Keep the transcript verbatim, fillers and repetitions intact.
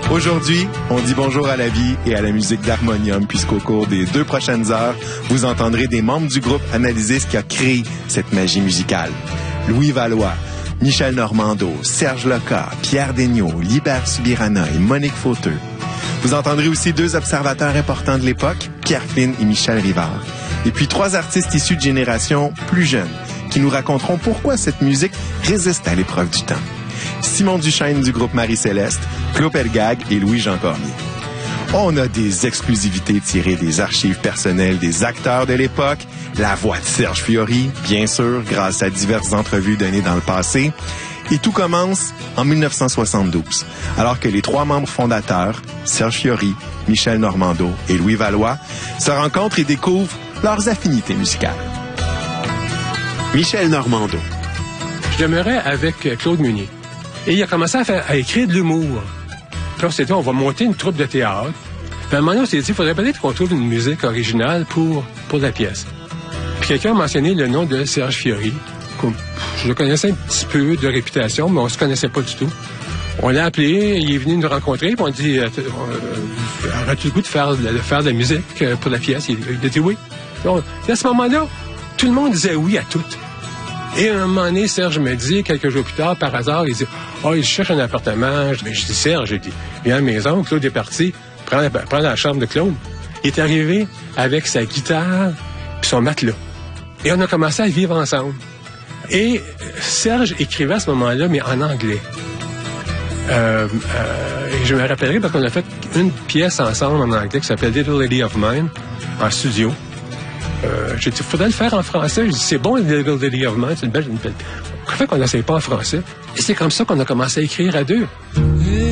Aujourd'hui, on dit bonjour à la vie et à la musique d'harmonium, puisqu'au cours des deux prochaines heures, vous entendrez des membres du groupe analyser ce qui a créé cette magie musicale. Louis Valois, Michel Normando, Serge Leca, Pierre Desniaux, Libert Subirana et Monique Fauteux. Vous entendrez aussi deux observateurs importants de l'époque, Pierre Flynn et Michel Rivard. Et puis trois artistes issus de générations plus jeunes, qui nous raconteront pourquoi cette musique résiste à l'épreuve du temps. Simon Duchesne du groupe Marie-Céleste, Claude Pelgag et Louis-Jean Cormier. On a des exclusivités tirées des archives personnelles des acteurs de l'époque, la voix de Serge Fiori, bien sûr, grâce à diverses entrevues données dans le passé. Et tout commence en mille neuf cent soixante-douze, alors que les trois membres fondateurs, Serge Fiori, Michel Normando et Louis Valois, se rencontrent et découvrent leurs affinités musicales. Michel Normando. Je demeurais avec Claude Meunier. Et il a commencé à, faire, à écrire de l'humour. Puis on s'est dit, on va monter une troupe de théâtre. Puis à un moment donné, on s'est dit, il faudrait peut-être qu'on trouve une musique originale pour, pour la pièce. Puis quelqu'un a mentionné le nom de Serge Fiori. Je le connaissais un petit peu de réputation, mais on se connaissait pas du tout. On l'a appelé, il est venu nous rencontrer, puis on a dit, aurais-tu le goût de faire, de faire de la musique pour la pièce? Il, il a dit oui. Donc, à ce moment-là, tout le monde disait oui à tout. Et à un moment donné, Serge me dit, quelques jours plus tard, par hasard, il dit « Ah, oh, il cherche un appartement. » Je dis « Serge, j'ai dit, viens à la maison. » Claude est parti, prends la, prends la chambre de Claude. Il est arrivé avec sa guitare puis son matelas. Et on a commencé à vivre ensemble. Et Serge écrivait à ce moment-là, mais en anglais. Euh, euh, et je me rappellerai parce qu'on a fait une pièce ensemble en anglais qui s'appelle « Little Lady of Mine » en studio. Euh, j'ai dit, il faudrait le faire en français. Je dis, c'est bon, Little Lady of Mine, c'est une belle, une belle. Pourquoi fait qu'on n'essaye pas en français? Et c'est comme ça qu'on a commencé à écrire à deux.